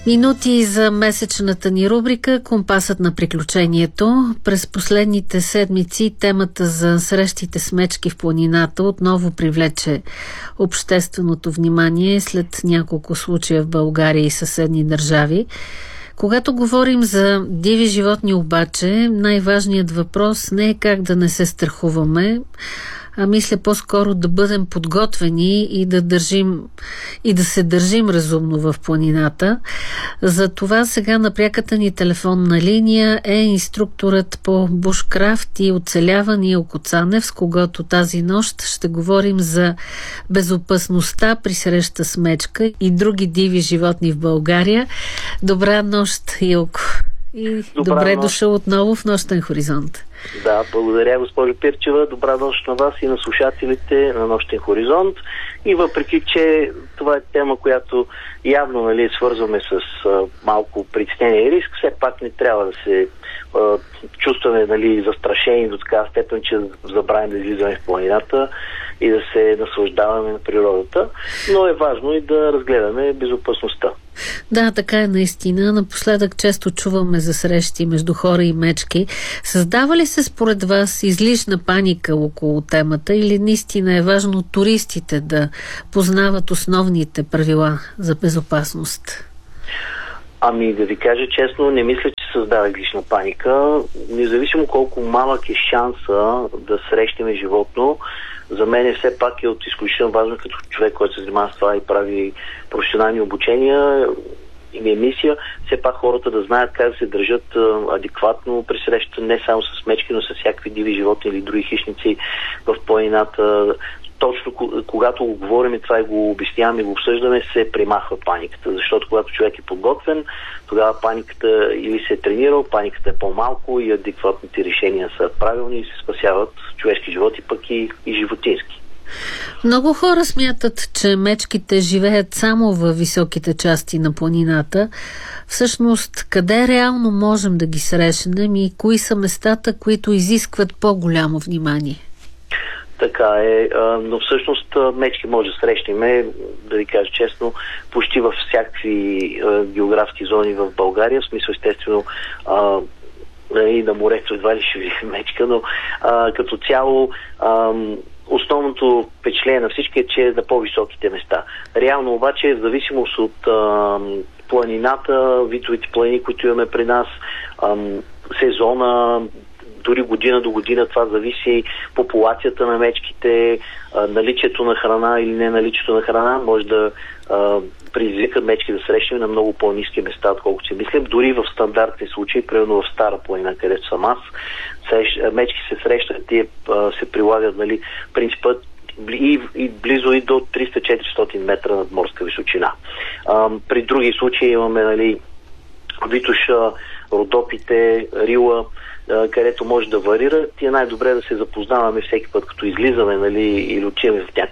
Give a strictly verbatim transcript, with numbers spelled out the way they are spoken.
Минути за месечната ни рубрика "Компасът на приключението". През последните седмици темата за срещите с мечки в планината отново привлече общественото внимание след няколко случая в България и съседни държави. Когато говорим за диви животни обаче, най-важният въпрос не е как да не се страхуваме, а мисля по-скоро да бъдем подготвени и да държим и да се държим разумно в планината. За това сега на пряката ни телефонна линия е инструкторът по бушкрафт и оцеляване Илко Цанев, с когото тази нощ ще говорим за безопасността при среща с мечка и други диви животни в България. Добра нощ, Илко! И Добра добре нощ. Дошъл отново в Нощен хоризонт. Да, благодаря, госпожо Пирчева. Добра нощ на вас и на слушателите на Нощен хоризонт. И въпреки, че това е тема, която явно, нали, свързваме с а, малко притеснение и риск, все пак не трябва да се а, чувстваме, нали, застрашени до такава степен, че забравим да излизаме в планината и да се наслаждаваме на природата. Но е важно и да разгледаме безопасността. Да, така е наистина. Напоследък често чуваме за срещи между хора и мечки. Създава ли се според вас излишна паника около темата или наистина е важно туристите да познават основните правила за безопасност? Ами, да ви кажа честно, не мисля, че създава излишна паника. Независимо колко малък е шанса да срещаме животно, за мен е все пак е от изключително важно, като човек, който се занимава с това и прави професионални обучения и ми е мисия, все пак хората да знаят как да се държат а, адекватно при среща не само с мечки, но с всякакви диви животни или други хищници в планината. Точно когато го говорим и това и го обясняваме и го обсъждаме, се премахва паниката. Защото когато човек е подготвен, тогава паниката или се е тренирал, паниката е по-малко и адекватните решения са правилни и се спасяват човешки животи, пък и, и животински. Много хора смятат, че мечките живеят само във високите части на планината. Всъщност, къде реално можем да ги срещнем и кои са местата, които изискват по-голямо внимание? Така е, но всъщност мечки може да срещнем, да ви кажа честно, почти във всякакви географски зони в България, в смисъл естествено и на морето едва ли ще видим мечка, но а, като цяло а, основното впечатление на всички е, че е на по-високите места. Реално обаче, в зависимост от а, планината, видовите планини, които имаме при нас, а, сезона, дори година до година, това зависи популацията на мечките, а, наличието на храна или не наличието на храна, може да а, предизвикат мечки да срещнем на много по-ниски места, отколкото си мислим. Дори в стандартни случаи, примерно в Стара планина, където съм аз, мечки се срещат и се прилагат, нали, принципът и, и близо и до триста-четиристотин метра над морска височина. А, при други случаи имаме, нали, Витоша, Родопите, Рила, където може да варира. И е най-добре да се запознаваме всеки път, като излизаме, нали, или отиваме в някакъв